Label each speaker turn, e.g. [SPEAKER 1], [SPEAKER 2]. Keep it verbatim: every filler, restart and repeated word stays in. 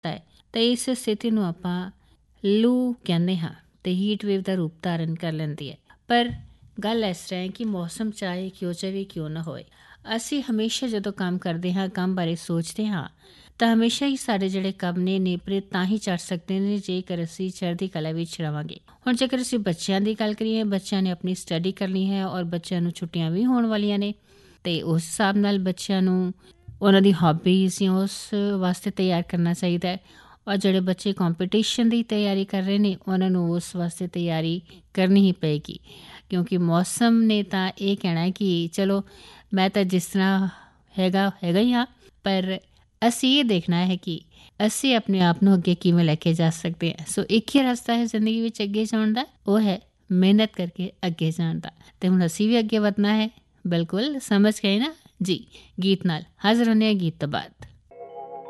[SPEAKER 1] ਹੈ ਤਾਂ ਇਸ ਸਥਿਤੀ ਨੂੰ ਆਪਾਂ ਲੂ ਕਹਿੰਦੇ ਹਾਂ ਅਤੇ ਹੀਟ ਵੇਵ ਦਾ ਰੂਪ ਧਾਰਨ ਕਰ ਲੈਂਦੀ ਹੈ। ਪਰ ਗੱਲ ਇਸ ਤਰ੍ਹਾਂ ਹੈ ਕਿ ਮੌਸਮ ਚਾਹੇ ਕਿਉਂ ਚਾਹੇ ਕਿਉਂ ਨਾ ਹੋਏ, ਅਸੀਂ ਹਮੇਸ਼ਾ ਜਦੋਂ ਕੰਮ ਕਰਦੇ ਹਾਂ, ਕੰਮ ਬਾਰੇ ਸੋਚਦੇ ਹਾਂ, ਤਾਂ ਹਮੇਸ਼ਾ ਹੀ ਸਾਡੇ ਜਿਹੜੇ ਕੰਮ ਨੇ ਨੇਪਰੇ ਤਾਂ ਹੀ ਚੜ੍ਹ ਸਕਦੇ ਨੇ ਜੇਕਰ ਅਸੀਂ ਚੜ੍ਹਦੀ ਕਲਾ ਵਿੱਚ ਰਹਾਂਗੇ। ਹੁਣ ਜੇਕਰ ਅਸੀਂ ਬੱਚਿਆਂ ਦੀ ਗੱਲ ਕਰੀਏ, ਬੱਚਿਆਂ ਨੇ ਆਪਣੀ ਸਟੱਡੀ ਕਰਨੀ ਹੈ ਔਰ ਬੱਚਿਆਂ ਨੂੰ ਛੁੱਟੀਆਂ ਵੀ ਹੋਣ ਵਾਲੀਆਂ ਨੇ, ਅਤੇ ਉਸ ਹਿਸਾਬ ਨਾਲ ਬੱਚਿਆਂ ਨੂੰ ਉਹਨਾਂ ਦੀ ਹੋਬੀਜ਼ ਜਾਂ ਉਸ ਵਾਸਤੇ ਤਿਆਰ ਕਰਨਾ ਚਾਹੀਦਾ ਹੈ। ਔਰ ਜਿਹੜੇ ਬੱਚੇ ਕੰਪੀਟੀਸ਼ਨ ਦੀ ਤਿਆਰੀ ਕਰ ਰਹੇ ਨੇ, ਉਹਨਾਂ ਨੂੰ ਉਸ ਵਾਸਤੇ ਤਿਆਰੀ ਕਰਨੀ ਹੀ ਪਏਗੀ, ਕਿਉਂਕਿ ਮੌਸਮ ਨੇ ਤਾਂ ਇਹ ਕਹਿਣਾ ਕਿ ਚਲੋ ਮੈਂ ਤਾਂ ਜਿਸ ਤਰ੍ਹਾਂ ਹੈਗਾ ਹੈਗਾ ਹੀ ਹਾਂ, ਪਰ ਅਸੀਂ ਇਹ ਦੇਖਣਾ ਹੈ ਕਿ ਅਸੀਂ ਆਪਣੇ ਆਪ ਨੂੰ ਅੱਗੇ ਕਿਵੇਂ ਲੈ ਕੇ ਜਾ ਸਕਦੇ ਹਾਂ। ਸੋ ਇੱਕ ਹੀ ਰਸਤਾ ਹੈ ਜ਼ਿੰਦਗੀ ਵਿੱਚ ਅੱਗੇ ਜਾਣ ਦਾ, ਉਹ ਹੈ ਮਿਹਨਤ ਕਰਕੇ ਅੱਗੇ ਜਾਣ ਦਾ। ਅਤੇ ਹੁਣ ਅਸੀਂ ਵੀ ਅੱਗੇ ਵਧਣਾ ਹੈ। ਬਿਲਕੁਲ ਸਮਝ ਗਏ ਨਾ ਜੀ। ਗੀਤ ਨਾਲ ਹਾਜ਼ਰ ਹੁੰਦੇ ਹਾਂ, ਗੀਤ ਤੋਂ ਬਾਅਦ।